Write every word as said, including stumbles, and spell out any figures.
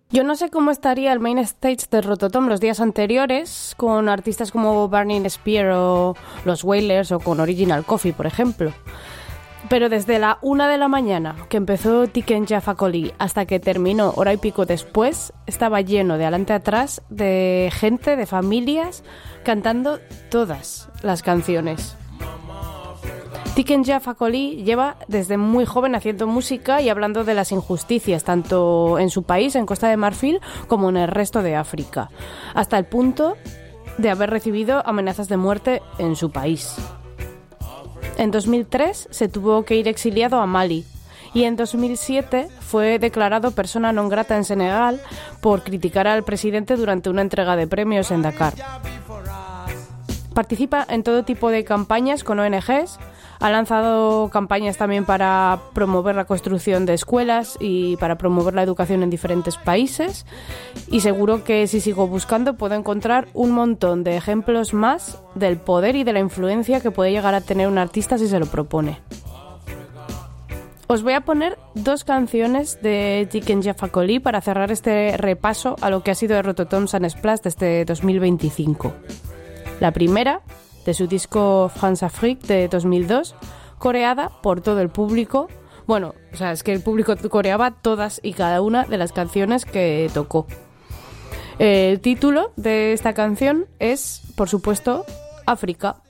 Yo no sé cómo estaría el main stage de Rototom los días anteriores con artistas como Burning Spear o los Wailers o con Original Coffee, por ejemplo. Pero desde la una de la mañana que empezó Tiken Jah Fakoly hasta que terminó hora y pico después, estaba lleno de adelante a atrás de gente, de familias, cantando todas las canciones. Tiken Jah Fakoly lleva desde muy joven haciendo música y hablando de las injusticias, tanto en su país, en Costa de Marfil, como en el resto de África, hasta el punto de haber recibido amenazas de muerte en su país. En dos mil tres se tuvo que ir exiliado a Mali y en dos mil siete fue declarado persona non grata en Senegal por criticar al presidente durante una entrega de premios en Dakar. Participa en todo tipo de campañas con O N Ges, ha lanzado campañas también para promover la construcción de escuelas y para promover la educación en diferentes países, y seguro que si sigo buscando puedo encontrar un montón de ejemplos más del poder y de la influencia que puede llegar a tener un artista si se lo propone. Os voy a poner dos canciones de Tiken Jah Fakoly para cerrar este repaso a lo que ha sido Rototom Sun Splash desde dos mil veinticinco. La primera, de su disco France Afrique de dos mil dos, coreada por todo el público. Bueno, o sea, es que el público coreaba todas y cada una de las canciones que tocó. El título de esta canción es, por supuesto, África.